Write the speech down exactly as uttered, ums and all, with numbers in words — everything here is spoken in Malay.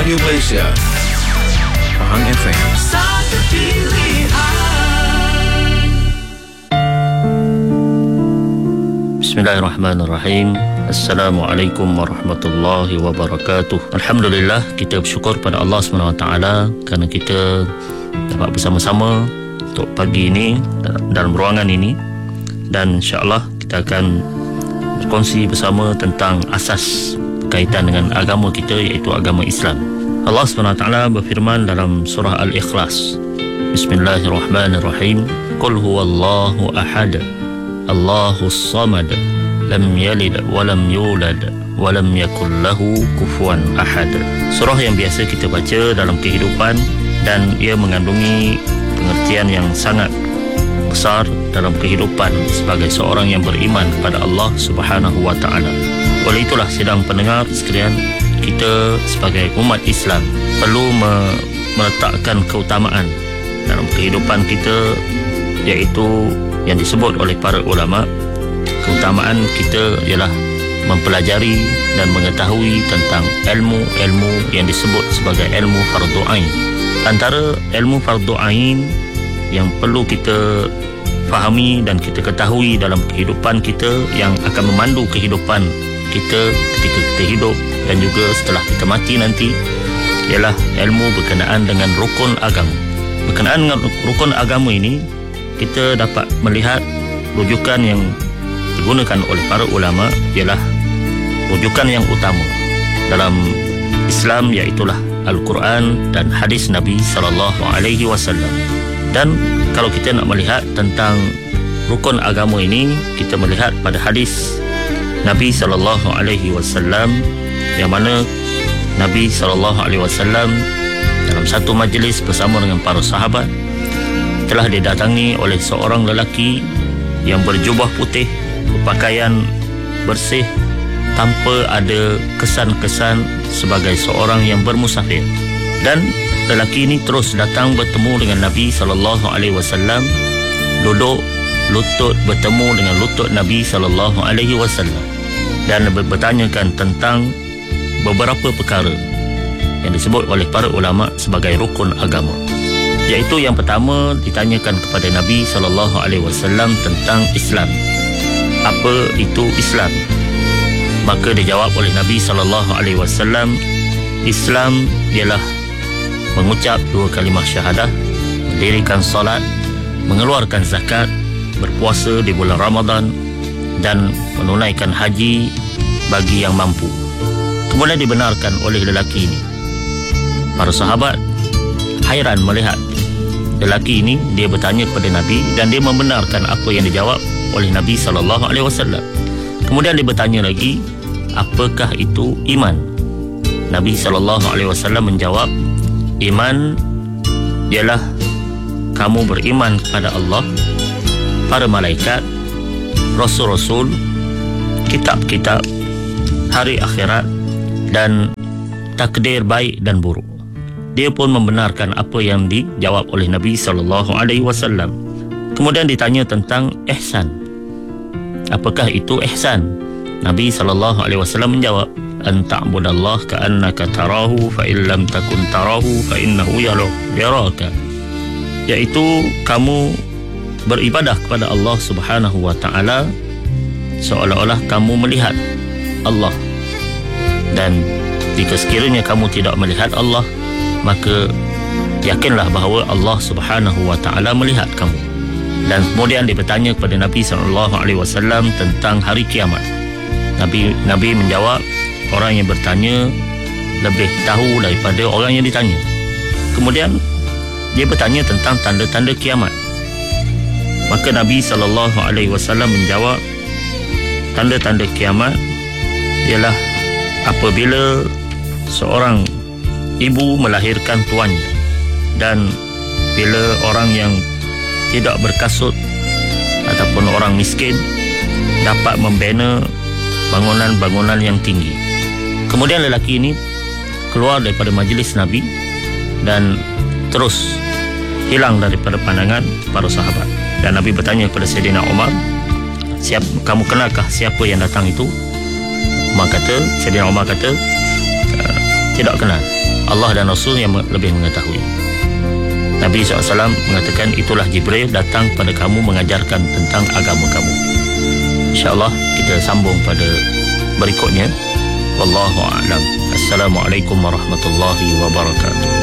Radio Malaysia, Pahang F M. Satu pilihan. Bismillahirrahmanirrahim. Assalamualaikum warahmatullahi wabarakatuh. Alhamdulillah, kita bersyukur pada Allah subhanahu wa taala kerana kita dapat bersama-sama untuk pagi ini dalam ruangan ini, dan insya-Allah kita akan berkongsi bersama tentang asas berkaitan dengan agama kita, iaitu agama Islam. Allah subhanahu wa taala berfirman dalam surah Al-Ikhlas, Bismillahirrahmanirrahim. Qul huwallahu ahad, Allahus samad, lam yalid wa lam yulad wa lam yakul lahu kufuwan ahad. Surah yang biasa kita baca dalam kehidupan, dan ia mengandungi pengertian yang sangat besar dalam kehidupan sebagai seorang yang beriman kepada Allah Subhanahu wa taala. Oleh itulah, sidang pendengar sekalian, kita sebagai umat Islam perlu me- meletakkan keutamaan dalam kehidupan kita, iaitu yang disebut oleh para ulama. Keutamaan kita ialah mempelajari dan mengetahui tentang ilmu-ilmu yang disebut sebagai ilmu fardu ain. Antara ilmu fardu ain yang perlu kita fahami dan kita ketahui dalam kehidupan kita, yang akan memandu kehidupan kita ketika kita hidup dan juga setelah kita mati nanti, ialah ilmu berkenaan dengan rukun agama. Berkenaan dengan rukun agama ini, kita dapat melihat rujukan yang digunakan oleh para ulama ialah rujukan yang utama dalam Islam, iaitulah Al-Quran dan hadis Nabi sallallahu alaihi wasallam. Dan kalau kita nak melihat tentang rukun agama ini, kita melihat pada hadis Nabi sallallahu alaihi wasallam, yang mana Nabi sallallahu alaihi wasallam dalam satu majlis bersama dengan para sahabat telah didatangi oleh seorang lelaki yang berjubah putih, berpakaian bersih, tanpa ada kesan-kesan sebagai seorang yang bermusafir. Dan lelaki ini terus datang bertemu dengan Nabi sallallahu alaihi wasallam, duduk lutut bertemu dengan lutut Nabi sallallahu alaihi wasallam, dan bertanyakan tentang beberapa perkara yang disebut oleh para ulama sebagai rukun agama. Iaitu yang pertama, ditanyakan kepada Nabi sallallahu alaihi wasallam tentang Islam. Apa itu Islam? Maka dijawab oleh Nabi sallallahu alaihi wasallam, Islam ialah mengucap dua kalimah syahadah, mendirikan solat, mengeluarkan zakat, berpuasa di bulan Ramadan, dan menunaikan haji bagi yang mampu. Kemudian dibenarkan oleh lelaki ini. Para sahabat hairan melihat lelaki ini, dia bertanya kepada Nabi dan dia membenarkan apa yang dijawab oleh Nabi sallallahu alaihi wasallam. Kemudian dia bertanya lagi, apakah itu iman? Nabi sallallahu alaihi wasallam menjawab, iman ialah kamu beriman kepada Allah, para malaikat, rasul-rasul, kitab-kitab, hari akhirat, dan takdir baik dan buruk. Dia pun membenarkan apa yang dijawab oleh Nabi sallallahu alaihi wasallam. Kemudian ditanya tentang ihsan. Apakah itu ihsan? Nabi sallallahu alaihi wasallam menjawab, an ta'budallaha ka'annaka tarahu fa in lam takun tarahu fa innahu yaraka. Iaitu kamu beribadah kepada Allah Subhanahu wa taala seolah-olah kamu melihat Allah. Dan jika sekiranya kamu tidak melihat Allah, maka yakinlah bahawa Allah Subhanahu wa taala melihat kamu. Dan kemudian dia bertanya kepada Nabi sallallahu alaihi wasallam tentang hari kiamat. Nabi Nabi menjawab, orang yang bertanya lebih tahu daripada orang yang ditanya. Kemudian dia bertanya tentang tanda-tanda kiamat. Maka Nabi sallallahu alaihi wasallam menjawab, tanda-tanda kiamat ialah apabila seorang ibu melahirkan tuannya, dan bila orang yang tidak berkasut ataupun orang miskin dapat membina bangunan-bangunan yang tinggi. Kemudian lelaki ini keluar daripada majlis Nabi dan terus hilang daripada pandangan para sahabat. Dan Nabi bertanya kepada Sayyidina Umar, siapa, kamu kenalkah siapa yang datang itu? Umar kata, Sayyidina Umar kata, tidak kenal. Allah dan Rasul yang lebih mengetahui. Nabi sallallahu alaihi wasallam mengatakan, itulah Jibril datang pada kamu mengajarkan tentang agama kamu. InsyaAllah kita sambung pada berikutnya. Wallahu a'lam. Assalamualaikum warahmatullahi wabarakatuh.